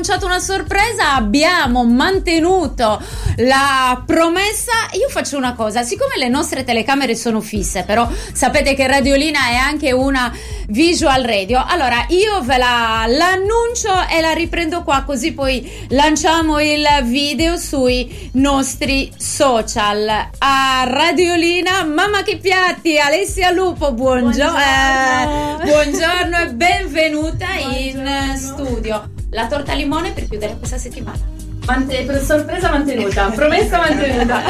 annunciato una sorpresa, abbiamo mantenuto la promessa. Io faccio una cosa, siccome le nostre telecamere sono fisse, però sapete che Radiolina è anche una visual radio, allora io ve l'annuncio e la riprendo qua, così poi lanciamo il video sui nostri social. A Radiolina, mamma che piatti, Alessia Lupo, buongiorno e benvenuta in studio. La torta limone per chiudere questa settimana. Sorpresa mantenuta, promessa mantenuta.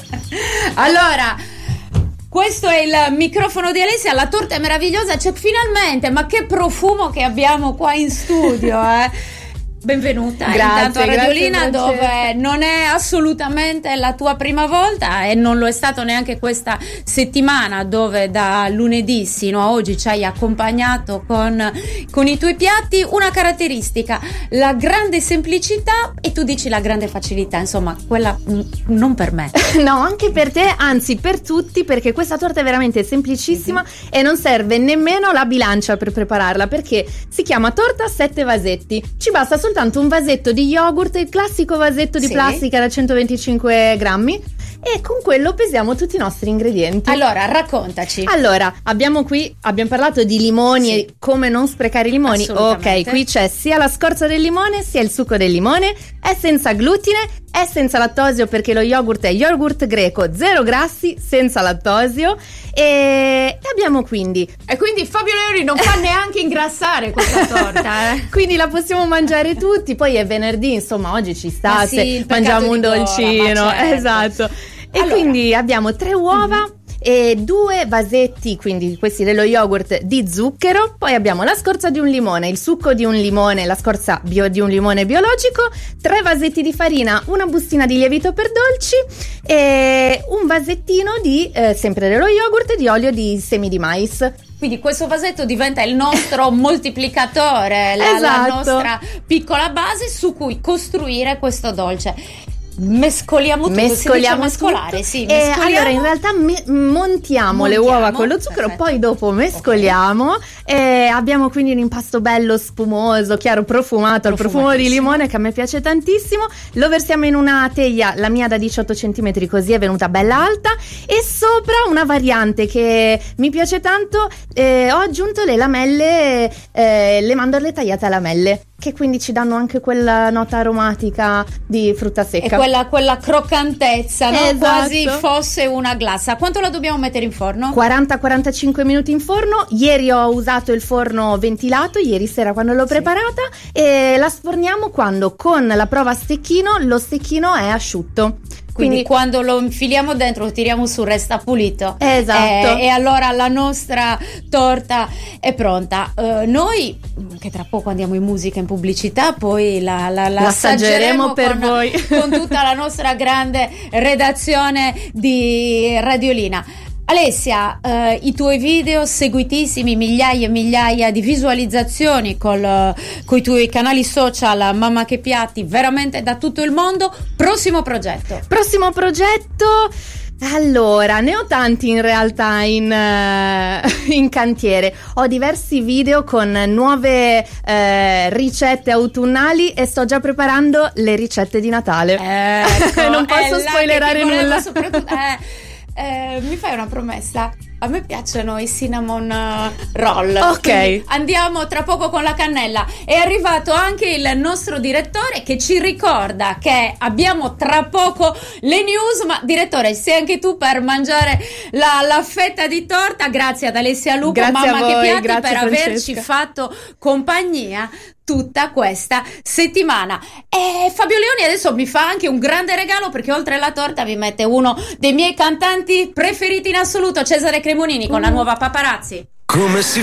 Allora, questo è il microfono di Alessia, la torta è meravigliosa, c'è finalmente, ma che profumo che abbiamo qua in studio, Benvenuta intanto a Radiolina, dove non è assolutamente la tua prima volta e non lo è stato neanche questa settimana, dove da lunedì sino a oggi ci hai accompagnato con i tuoi piatti. Una caratteristica, la grande semplicità, e tu dici la grande facilità, insomma quella non per me. No, anche per te, anzi per tutti, perché questa torta è veramente semplicissima e non serve nemmeno la bilancia per prepararla, perché si chiama torta 7 vasetti. Ci basta soltanto un vasetto di yogurt, il classico vasetto di plastica da 125 grammi, e con quello pesiamo tutti i nostri ingredienti. Allora, raccontaci. Allora, abbiamo parlato di limoni e come non sprecare i limoni. Ok, qui c'è sia la scorza del limone sia il succo del limone, è senza glutine, è senza lattosio, perché lo yogurt è yogurt greco, 0 grassi, senza lattosio, e abbiamo quindi Fabio Leoni non fa neanche ingrassare questa torta, quindi la possiamo mangiare tutti. Poi è venerdì, insomma oggi ci sta, se mangiamo un dolcino, certo. Esatto. E allora, quindi abbiamo 3 uova e 2 vasetti, quindi questi dello yogurt, di zucchero. Poi abbiamo la scorza di un limone, il succo di un limone, la scorza di un limone biologico, 3 vasetti di farina, una bustina di lievito per dolci e un vasettino di sempre dello yogurt, di olio di semi di mais. Quindi questo vasetto diventa il nostro moltiplicatore, la nostra piccola base su cui costruire questo dolce. Mescoliamo tutto, mescolare, sì, allora in realtà montiamo le uova con lo zucchero, perfetto. Poi dopo mescoliamo e abbiamo quindi un impasto bello spumoso, chiaro, profumato, il profumo di limone che a me piace tantissimo. Lo versiamo in una teglia, la mia da 18 cm, così è venuta bella alta, e sopra una variante che mi piace tanto, ho aggiunto le lamelle, le mandorle tagliate a lamelle, che quindi ci danno anche quella nota aromatica di frutta secca e quella croccantezza, no? Esatto. Quasi fosse una glassa. Quanto la dobbiamo mettere in forno? 40-45 minuti in forno. Ieri ho usato il forno ventilato, ieri sera quando l'ho preparata, e la sforniamo quando con la prova a stecchino lo stecchino è asciutto. Quindi quando lo infiliamo dentro, lo tiriamo su, resta pulito. Esatto. E allora la nostra torta è pronta. Noi, che tra poco andiamo in musica, in pubblicità, poi la assaggeremo per voi con tutta la nostra grande redazione di Radiolina. Alessia, i tuoi video seguitissimi, migliaia e migliaia di visualizzazioni con i tuoi canali social, Mamma che piatti, veramente da tutto il mondo. Prossimo progetto? Allora, ne ho tanti in realtà in cantiere. Ho diversi video con nuove ricette autunnali e sto già preparando le ricette di Natale. Ecco, non posso spoilerare nulla. Mi fai una promessa? A me piacciono i cinnamon roll. Ok. Quindi andiamo tra poco con la cannella. È arrivato anche il nostro direttore che ci ricorda che abbiamo tra poco le news. Ma direttore, sei anche tu per mangiare la fetta di torta. Grazie ad Alessia Lupo, Mamma che piatti, per Francesca, averci fatto compagnia tutta questa settimana. E Fabio Leoni adesso mi fa anche un grande regalo, perché oltre alla torta vi mette uno dei miei cantanti preferiti in assoluto, Cesare Cremonini, con la nuova Paparazzi. Come si